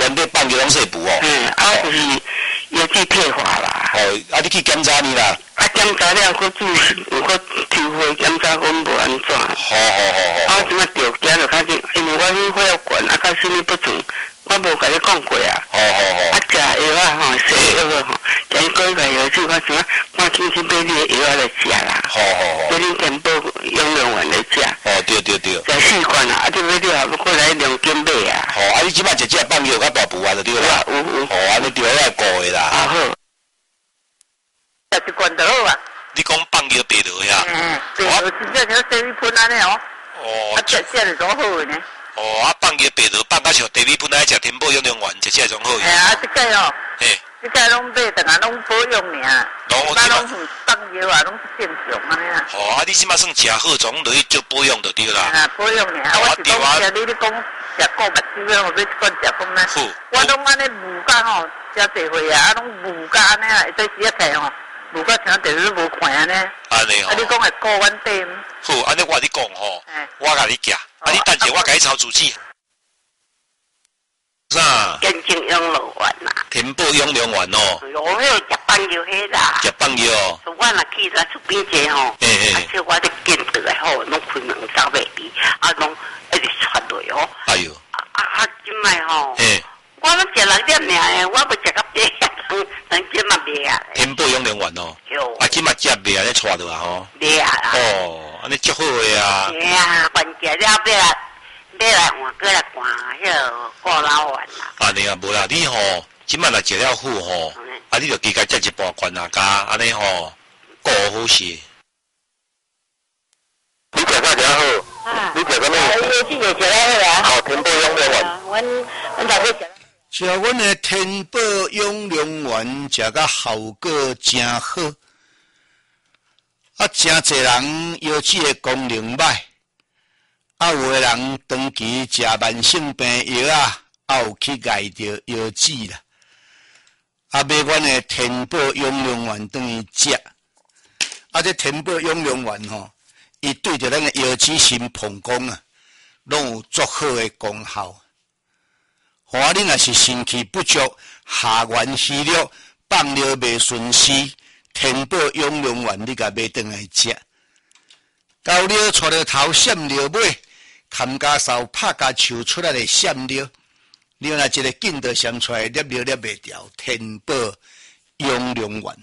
全部放药拢说补哦。 就是药剂退化啦。 你去检查你啦。 检查了，佫抽血检查，阮无安怎。好。即摆着惊着较紧，因为我迄血压悬，较心理不准，我无甲你讲过啊。食药啊西药食几个药剂，我想赶紧去买你的药来食啦。买恁健保养量丸来食。 对。 食4罐啊，你买了还过来量斤买啊。 你即摆食这放药较大补啊，就对啦。 有。 安尼对我顾的啦。 好。食1罐就好啊。 你讲放药白落呀？ 白落真正像地米喷安尼哦。食是多好的呢。 放药白落放到像地米喷来食天保养量丸，食起来种好。 这个哦。这个拢买，等下拢保养尔。拢放药啊，拢是正常安尼啊。 你即马算食好，总落去做保养就对啦。 保养尔，我是讲食你讲食顾目睭啊，或者一罐食讲呢。我拢安尼雾甲吼，食侪岁啊，拢雾甲安尼啊，会使时起吼。如果像电视无看安尼， 安尼吼， 你讲会顾阮底？ 好，安尼我甲你讲吼，我甲你寄，你等下我甲你抄主旨。啥？ 健康养老丸啦。 天保养量丸哦。 我有食放药迄啦。 食放药。 我若去咱厝边者吼，且我咧见得来吼，拢开门走袂离，拢一直传落哦。 哎呦。 即摆吼。我拢食6点尔，我要食到8人即嘛袂啊。 天保养量丸哦。即嘛食袂啊，咧带倒啊吼。袂啊。安尼足好个啊。 原食了要来换过来换迄个过老丸啦。 安尼啊，无啦，你吼，即摆若食了好吼，你就加食一半罐啊，加安尼吼，顾好势。你食啥食好？你食什么？ 药剂也食了好啊。 天保养量丸。 阮头尾食。 食阮的天保养量丸，食甲效果真好。真侪人药剂的功能歹。有的人长期食慢性病药有去挨着药剂啦。买阮的天保养量丸等于食。这天保养量丸吼，伊对着咱的药剂性膀胱拢有足好的功效。你若是肾气不足、下元虚弱、放尿未顺时，天保养量丸你甲买转来食。高尿带着头闪尿尾。砍家扫拍家抽出来的闪尿，你若一个劲就闪出来，捏袂掉。天保养量丸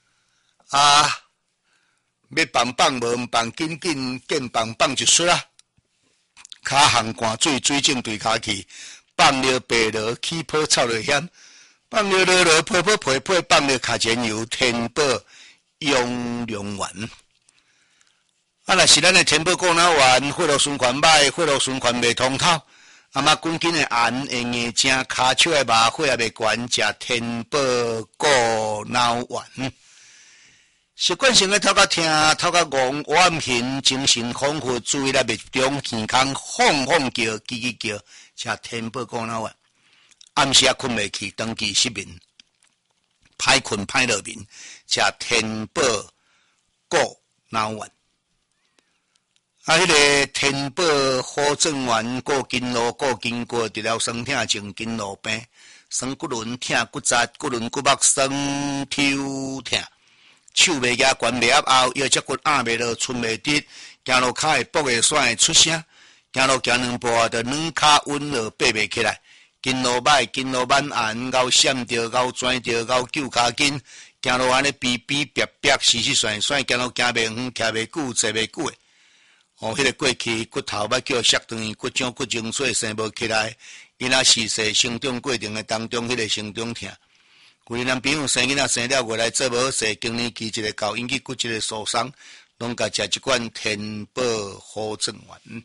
要棒无棒，紧见棒就出啦。骹项寒水正对骹去，放尿白落起泡臭就险，放尿落泡皮，放尿卡前油，天保养量丸。若是咱的天保固脑丸，血液循环歹，血液循环袂通透，滚紧的按会硬正，骹手的麻血也袂悬，食天保固脑丸。习惯性的头壳痛、头壳戆、眼眩、精神恍惚、注意力袂集中、健康晃叫、叽叫，食天保固脑丸。暗时困袂去，长期失眠，歹困歹落眠，食天保固脑丸。迄个天保好状丸，顾筋络、顾筋骨，治疗酸痛症、筋络病、酸骨轮痛、骨折、骨轮骨膜酸、抽痛，手袂举，拳袂压后，腰脊骨压袂落，寸袂直，行路骹会跛会酸会出声，行路行两步就软骹稳落，爬袂起来，筋络歹、筋络满寒，腰闪着、腰转着、腰揪骹筋，行路安尼逼逼死甩，行路行袂远，徛袂久，坐袂久诶。迄个过去骨头要叫摔断，骨浆骨精髓生无起来，囡仔逝世成长过程的当中，迄个成长痛。有的男朋友生囡仔生了，回来做无势，更年期一个到引起骨质的受伤，拢甲食一罐天保好状丸。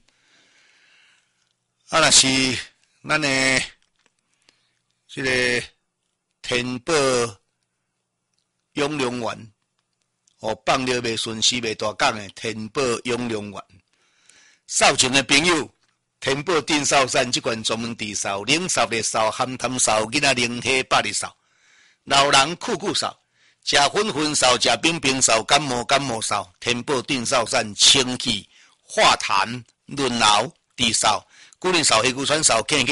若是咱的这个天保养量丸，放尿袂顺时袂大讲的天保养量丸。扫帚的朋友，天保定扫散这款专门治扫，冷扫热扫、寒痰扫、囡仔冷血百日扫，老人酷扫，食粉扫、食冰扫、感冒扫，天保定扫散清气化痰润喉治扫，古人扫黑骨酸扫，